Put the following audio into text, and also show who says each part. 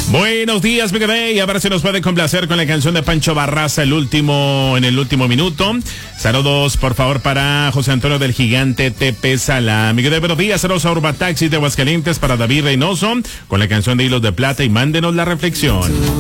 Speaker 1: Buenos días, Miguel Rey. A ver si nos puede complacer con la canción de Pancho Barraza, en el último minuto. Saludos, por favor, para José Antonio del Gigante Tepe Sala. Miguel Rey, buenos días. Saludos a Urba Taxi de Aguascalientes para David Reynoso con la canción de Hilos de Plata y mándenos la reflexión.